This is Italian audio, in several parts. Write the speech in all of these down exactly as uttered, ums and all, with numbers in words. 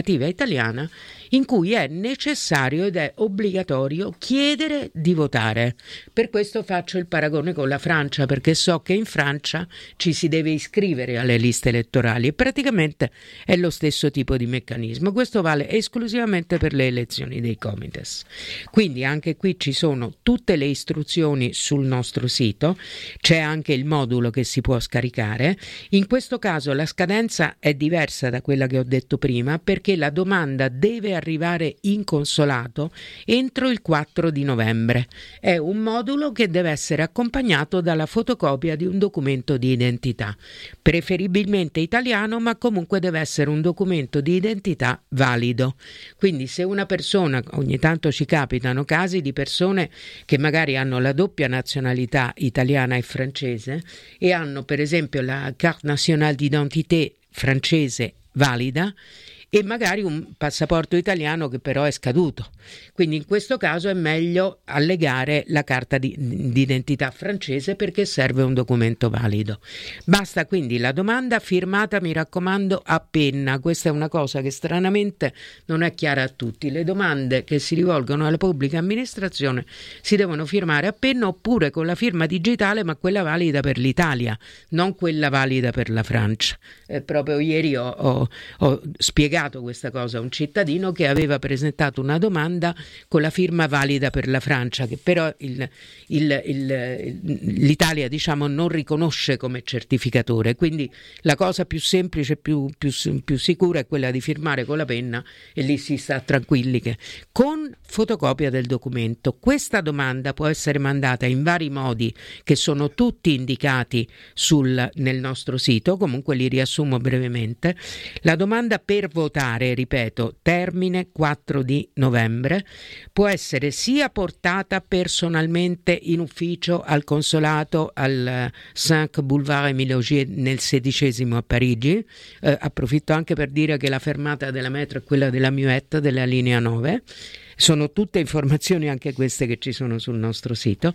italiana in cui è necessario ed è obbligatorio chiedere di votare. Per questo faccio il paragone con la Francia, perché so che in Francia ci si deve iscrivere alle liste elettorali e praticamente è lo stesso tipo di meccanismo. Questo vale esclusivamente per le elezioni dei comites. Quindi anche qui ci sono tutte le istruzioni sul nostro sito, c'è anche il modulo che si può scaricare. In questo caso la scadenza è diversa da quella che ho detto prima, perché la domanda deve arrivare in consolato entro il quattro di novembre. È un modulo che deve essere accompagnato dalla fotocopia di un documento di identità, preferibilmente italiano, ma comunque deve essere un documento di identità valido. Quindi se una persona, ogni tanto ci capitano casi di persone che magari hanno la doppia nazionalità italiana e francese e hanno per esempio la carte nationale d'identité francese valida e magari un passaporto italiano che però è scaduto. Quindi in questo caso è meglio allegare la carta di, di identità francese, perché serve un documento valido. Basta quindi la domanda firmata, mi raccomando, a penna. Questa è una cosa che stranamente non è chiara a tutti. Le domande che si rivolgono alla pubblica amministrazione si devono firmare a penna oppure con la firma digitale, ma quella valida per l'Italia, non quella valida per la Francia. Eh, proprio ieri ho, ho, ho spiegato questa cosa a un cittadino che aveva presentato una domanda con la firma valida per la Francia, che però il, il, il, l'Italia diciamo non riconosce come certificatore, quindi la cosa più semplice, più, più, più sicura è quella di firmare con la penna e lì si sta tranquilli che con fotocopia del documento. Questa domanda può essere mandata in vari modi che sono tutti indicati sul, nel nostro sito, comunque li riassumo brevemente. La domanda per votare, ripeto, termine quattro di novembre, può essere sia portata personalmente in ufficio al consolato al cinque Boulevard Émile Augier nel sedicesimo a Parigi. Eh, approfitto anche per dire che la fermata della metro è quella della Muette della linea nove. Sono tutte informazioni anche queste che ci sono sul nostro sito.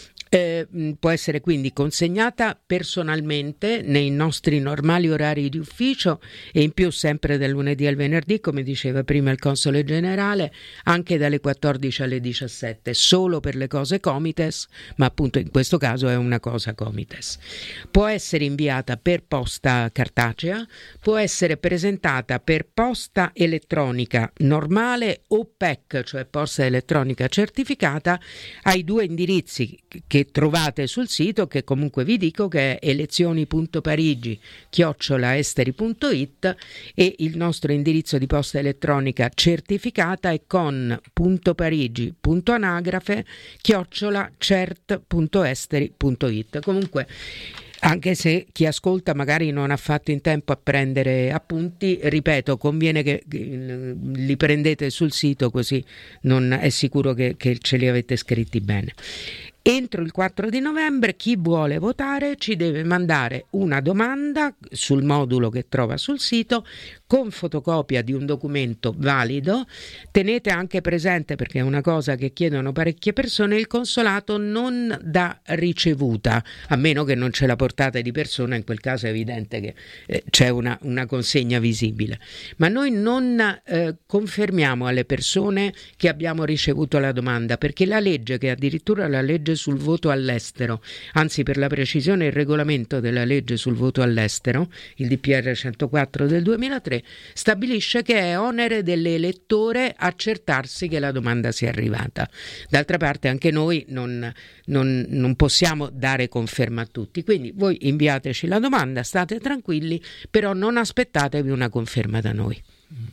Eh, può essere quindi consegnata personalmente nei nostri normali orari di ufficio e in più sempre dal lunedì al venerdì, come diceva prima il console generale, anche dalle quattordici alle diciassette, solo per le cose comites, ma appunto in questo caso è una cosa comites. Può essere inviata per posta cartacea, può essere presentata per posta elettronica normale o P E C, cioè posta elettronica certificata, ai due indirizzi che trovate sul sito, che comunque vi dico che è elezioni punto parigi chiocciola esteri punto it, e il nostro indirizzo di posta elettronica certificata è con punto parigi punto anagrafe chiocciola cert punto esteri punto it. Comunque, anche se chi ascolta magari non ha fatto in tempo a prendere appunti, ripeto, conviene che li prendete sul sito, così non è sicuro che, che ce li avete scritti bene. Entro il quattro di novembre chi vuole votare ci deve mandare una domanda sul modulo che trova sul sito con fotocopia di un documento valido. Tenete anche presente, perché è una cosa che chiedono parecchie persone, il consolato non dà ricevuta, a meno che non ce la portate di persona, in quel caso è evidente che eh, c'è una, una consegna visibile, ma noi non eh, confermiamo alle persone che abbiamo ricevuto la domanda, perché la legge, che addirittura la legge sul voto all'estero, anzi per la precisione il regolamento della legge sul voto all'estero, il D P R centoquattro del duemilatré, stabilisce che è onere dell'elettore accertarsi che la domanda sia arrivata. D'altra parte anche noi non, non, non possiamo dare conferma a tutti, quindi voi inviateci la domanda, state tranquilli, però non aspettatevi una conferma da noi.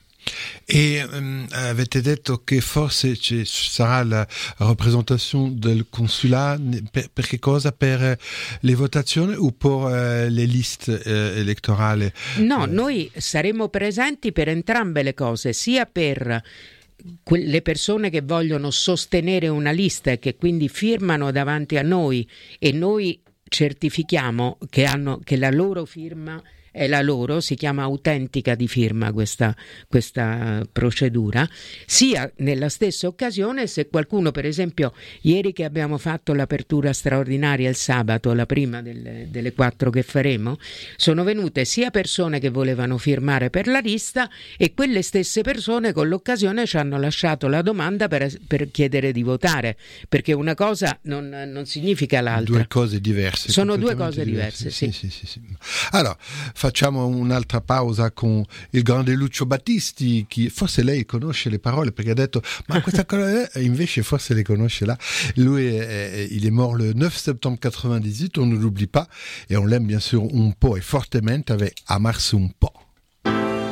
E um, avete detto che forse ci sarà la rappresentazione del consolato, per, per che cosa? Per le votazioni o per uh, le liste uh, elettorali? No, noi saremo presenti per entrambe le cose, sia per le persone che vogliono sostenere una lista e che quindi firmano davanti a noi e noi certifichiamo che, hanno, che la loro firma è la loro, si chiama autentica di firma questa, questa procedura, sia nella stessa occasione se qualcuno, per esempio ieri che abbiamo fatto l'apertura straordinaria il sabato, la prima delle, delle quattro che faremo, sono venute sia persone che volevano firmare per la lista e quelle stesse persone con l'occasione ci hanno lasciato la domanda per, per chiedere di votare, perché una cosa non, non significa l'altra. Due cose diverse. Sono due cose diverse, diverse sì. sì, sì, sì, sì. Allora, facciamo un'altra pausa con il grande Lucio Battisti, che forse lei conosce le parole perché ha detto ma questa cosa è, invece forse le conosce là. Lui è, il est mort le neuf septembre quatre-vingt-dix-huit, on ne l'oublie pas et on l'aime bien sûr un po' et fortement avec Amarse un po'.